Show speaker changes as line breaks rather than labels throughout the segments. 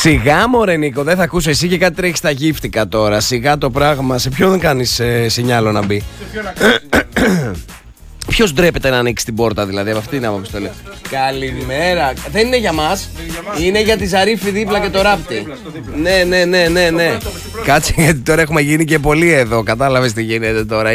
Σιγά μωρέ Νίκο, δεν θα ακούσω εσύ και κάτι τρέχει στα γύφτικα τώρα. Σιγά το πράγμα. Σε ποιον δεν κάνεις σινιάλο να μπει? Ποιος ντρέπεται να ανοίξει την πόρτα, δηλαδή, από αυτήν την άποψη το λέω. Καλημέρα. Δεν είναι για μας. Είναι για τη Ζαρίφη δίπλα και το ράπτη. Ναι. Κάτσε, γιατί τώρα έχουμε γίνει και πολλοί εδώ. Κατάλαβες τι γίνεται τώρα.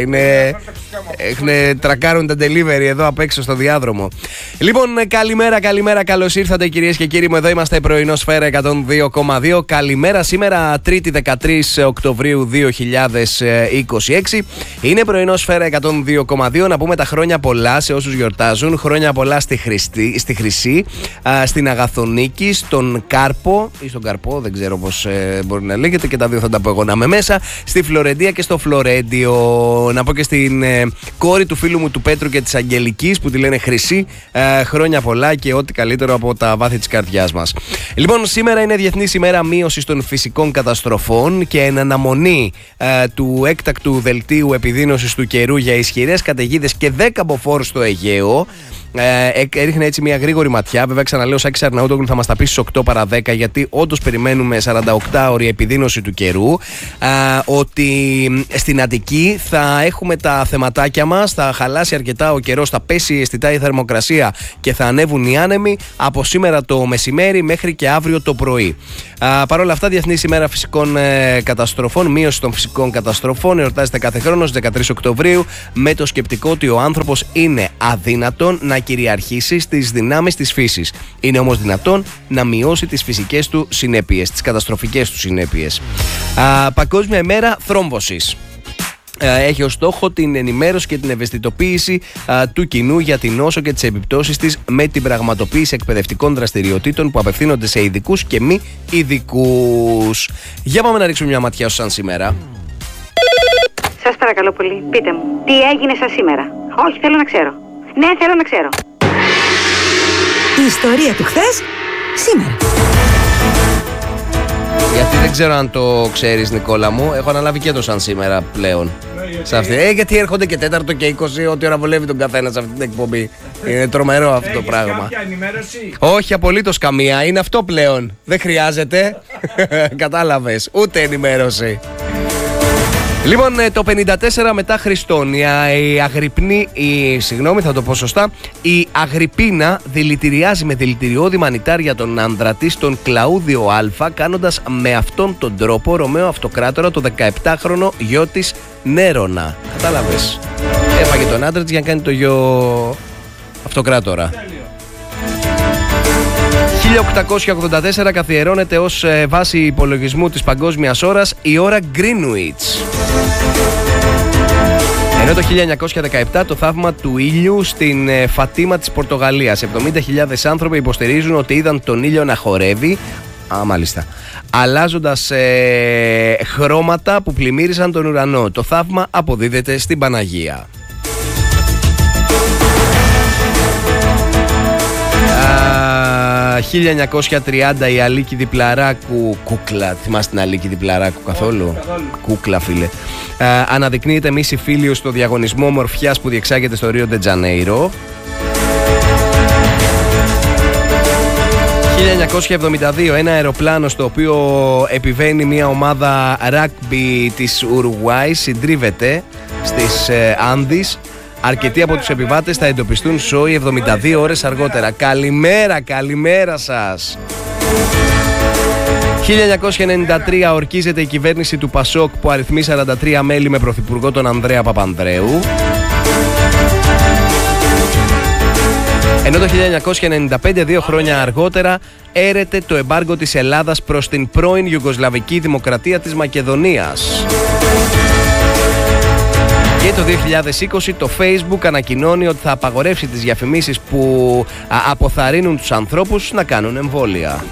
Τρακάρουν τα delivery εδώ απ' έξω στο διάδρομο. Λοιπόν, καλημέρα. Καλώς ήρθατε κυρίες και κύριοι μου. Εδώ είμαστε πρωινό Σφαίρα 102,2. Καλημέρα σήμερα, 3η 13 Οκτωβρίου 2026. Είναι πρωινό Σφαίρα 102,2. Να πούμε τα χρόνια πολλά σε όσους γιορτάζουν. Χρόνια πολλά στη Χρυσή, στην Αγαθονίκη, στον Κάρπο ή στον Καρπό, δεν ξέρω πώς μπορεί να λέγεται, και τα δύο θα τα πω εγώ να είμαι μέσα. Στη Φλωρεντία και στο Φλωρέντιο. Να πω και στην κόρη του φίλου μου του Πέτρου και της Αγγελικής που τη λένε Χρυσή. Χρόνια πολλά και ό,τι καλύτερο από τα βάθη της καρδιάς μας. Λοιπόν, σήμερα είναι Διεθνής ημέρα μείωσης των φυσικών καταστροφών και εν αναμονή του έκτακτου δελτίου επιδείνωσης του καιρού για ισχυρές καταιγίδες και 10 μποφόρ στο Αιγαίο. Έριχνε έτσι μια γρήγορη ματιά. Βέβαια, ξαναλέω, ο Σάκης Αρναούτογλου θα μας τα πει στις 8 παρά 10, γιατί όντως περιμένουμε 48ωρη επιδείνωση του καιρού. Ότι στην Αττική θα έχουμε τα θεματάκια μας, θα χαλάσει αρκετά ο καιρός, θα πέσει αισθητά η θερμοκρασία και θα ανέβουν οι άνεμοι από σήμερα το μεσημέρι μέχρι και αύριο το πρωί. Παρ' όλα αυτά, Διεθνής ημέρα φυσικών καταστροφών, μείωση των φυσικών καταστροφών, εορτάζεται κάθε χρόνο στις 13 Οκτωβρίου με το σκεπτικό ότι ο άνθρωπος είναι αδύνατον να κυριαρχήσει στις δυνάμεις της φύσης. Είναι όμως δυνατόν να μειώσει τις φυσικές του συνέπειες, τις καταστροφικές του συνέπειες. Παγκόσμια ημέρα θρόμβωσης. Έχει ως στόχο την ενημέρωση και την ευαισθητοποίηση του κοινού για την νόσο και τις επιπτώσεις της με την πραγματοποίηση εκπαιδευτικών δραστηριοτήτων που απευθύνονται σε ειδικούς και μη ειδικούς. Για πάμε να ρίξουμε μια ματιά σαν σήμερα.
Σας παρακαλώ πολύ, πείτε μου, τι έγινε σαν σήμερα? Όχι, θέλω να ξέρω. Ναι, θέλω να ξέρω.
Η ιστορία του χθες, σήμερα.
Γιατί δεν ξέρω αν το ξέρεις, Νικόλα μου. Έχω αναλάβει και το σαν σήμερα πλέον. Γιατί έρχονται και 4 και 20, ό,τι ώρα βολεύει τον καθένα σε αυτή την εκπομπή. Είναι τρομερό αυτό το πράγμα.
Κάποια ενημέρωση?
Όχι, απολύτως καμία. Είναι αυτό πλέον. Δεν χρειάζεται. Κατάλαβες. Ούτε ενημέρωση. Λοιπόν, το 54 μετά Χριστόν, η Αγρυπίνα δηλητηριάζει με δηλητηριώδη μανιτάρια τον άντρα της, τον Κλαούδιο Α, κάνοντας με αυτόν τον τρόπο Ρωμαίο Αυτοκράτορα το 17χρονο γιο της Νέρονα. Κατάλαβες. Έφαγε τον άντρα της για να κάνει το γιο Αυτοκράτορα. 1884 καθιερώνεται ως βάση υπολογισμού της παγκόσμιας ώρας η ώρα Greenwich. Ενώ το 1917 το θαύμα του ήλιου στην Φατίμα της Πορτογαλίας. 70.000 άνθρωποι υποστηρίζουν ότι είδαν τον ήλιο να χορεύει, μάλιστα, αλλάζοντας χρώματα που πλημμύρισαν τον ουρανό. Το θαύμα αποδίδεται στην Παναγία. 1930 η Αλίκη Διπλαράκου, κούκλα, θυμάστε την Αλίκη Διπλαράκου καθόλου? Κούκλα, φίλε. Αναδεικνύεται Μίση Φίλιο στο διαγωνισμό ομορφιάς που διεξάγεται στο Ρίο Ντε Τζανέιρο. 1972 ένα αεροπλάνο στο οποίο επιβαίνει μια ομάδα ράγμπι της Ουρουάη συντρίβεται στις Άνδης. Αρκετοί από τους επιβάτες θα εντοπιστούν σόι 72 ώρες αργότερα. Καλημέρα σας. 1993 ορκίζεται η κυβέρνηση του Πασόκ που αριθμεί 43 μέλη με πρωθυπουργό τον Ανδρέα Παπανδρέου. Ενώ το 1995, 2 χρόνια αργότερα, έρεται το εμπάργκο της Ελλάδας προς την πρώην Ιουγκοσλαβική Δημοκρατία της Μακεδονίας. Και το 2020 το Facebook ανακοινώνει ότι θα απαγορεύσει τις διαφημίσεις που αποθαρρύνουν τους ανθρώπους να κάνουν εμβόλια.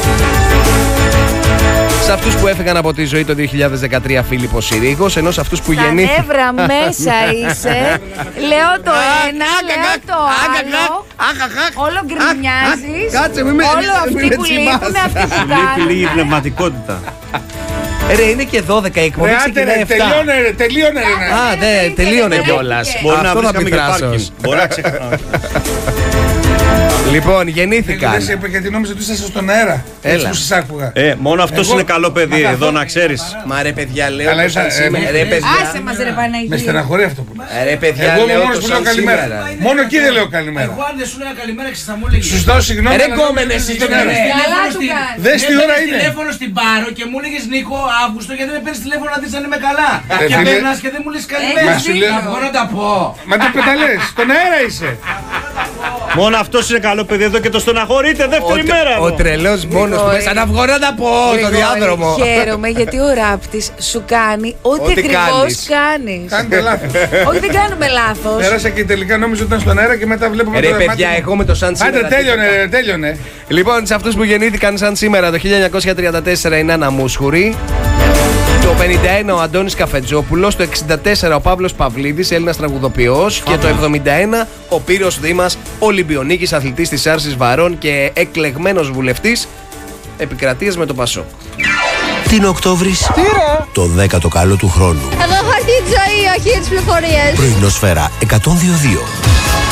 Σε αυτούς που έφυγαν από τη ζωή το 2013 Φίλιππος Συρίγος, ενώ σε αυτούς που γεννήθηκαν...
Τα νεύρα μέσα είσαι. Λέω το ένα, λέω το άλλο. Όλο γκρινιάζεις. Όλο αυτοί που λείπουν, αυτοί που κάνουν.
Λείπει λίγη πνευματικότητα.
Ρε, είναι και 12 η εκπομπή, ξεκινάει 7.
Τελείωνε.
Τελείωνε κιόλας.
Μπορεί να βρεις καμία πάρκινγκ.
Λοιπόν, γεννήθηκαν.
Δεν σε είπα γιατί νόμιζα ότι είσαστε στον αέρα.
Έλα.
Που σας άκουγα.
Μόνο αυτός είναι καλό παιδί εδώ, να ξέρεις.
Μα ρε παιδιά, λέω
Καλά,
το σαν
ήταν,
σήμερα. Ρε παιδιά.
Άσε μας ρε Παναγία.
Με στεναχωρεί αυτό που λες.
Ρε παιδιά,
Εγώ είμαι
λέω
μόνος
το
που λέω
σαν
καλημέρα.
σήμερα.
Μόνο εκεί δεν λέω καλημέρα.
Εγώ αν δεν σου έλεγα καλημέρα και θα μου έλεγε.
Σου ζητάω συγγνώμη.
Ρε
αλλά
κόμενε
νόμιζα
εσείς
ότι
τον
στον αέρα.
Καλά του κάνει.
Δες τι ώρα είναι.
τηλέφωνο στην Πάρο και μου έλεγε Νίκο Αύγουστο γιατί δεν με παίρνει τηλέφωνο να δει αν είμαι καλά. Και
φίλε.
περνά και δεν μου λε καλημέρα.
Μα σου λέω-
Να βγω να τα πω.
Μα το πεταλές. Στον αέρα είσαι.
Μόνο αυτός είναι καλό παιδί εδώ και το στεναχωρείτε δεύτερη μέρα.
Ο
εδώ.
τρελός μόνος του μέσα να βγω να τα πω το
Γρηγόρη,
διάδρομο.
χαίρομαι γιατί ο ράπτης σου κάνει ό,τι
Ό,τι
ακριβώς
κάνεις.
κάνεις.
Κάνετε λάθος.
Όχι, δεν κάνουμε λάθος.
Πέρασα και τελικά νόμιζα ότι ήταν στον αέρα και μετά βλέπουμε
Ρε
το
παιδιά,
δεμάτιο.
εγώ με το σαν σήμερα.
Άντε τέλειωνε, ρε, τέλειωνε.
Λοιπόν, σε αυτούς που γεννήθηκαν σαν σήμερα το 1934 η Νάνα Μούσχουρη. Το 51 ο Αντώνης Καφετζόπουλος, το 64 ο Παύλος Παυλίδης, Έλληνας τραγουδοποιός, και το 71 ο Πύρος Δήμας, Ολυμπιονίκης αθλητής της Άρσης Βαρών και εκλεγμένος βουλευτής επικρατείας με το Πασόκ.
την Οκτώβρης, το 10ο καλό του χρόνου.
Εγώ έχω έρθει τη ζωή, όχι τις πληροφορίες.
Πρωινόσφαιρα 102.2.